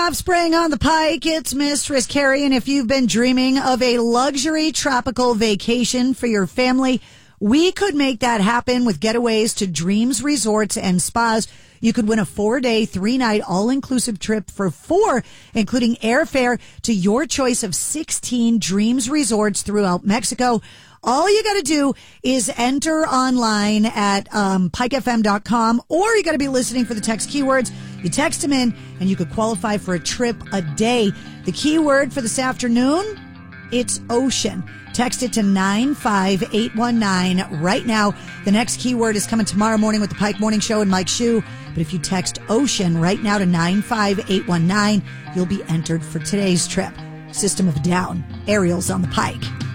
Offspring on the Pike. It's Mistress Carrie, and if you've been dreaming of a luxury tropical vacation for your family, we could make that happen with getaways to Dreams Resorts and Spas. You could win a 4-day, 3-night, all-inclusive trip for 4, including airfare to your choice of 16 Dreams Resorts throughout Mexico. All you got to do is enter online at pikefm.com, or you got to be listening for the text keywords. You text them in, and you could qualify for a trip a day. The keyword for this afternoon, it's ocean. Text it to 95819 right now. The next keyword is coming tomorrow morning with the Pike Morning Show and Mike Shue. But if you text ocean right now to 95819, you'll be entered for today's trip. System of a Down. Ariel's on the Pike.